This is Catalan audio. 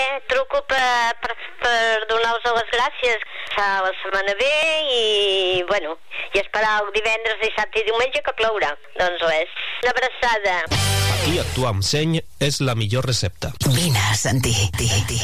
Truco per donar-vos les gràcies. La setmana bé i esperar el divendres, dissabte i diumenge que plourà. Doncs res, una abraçada. Aquí actuar amb seny és la millor recepta. Vine a sentir.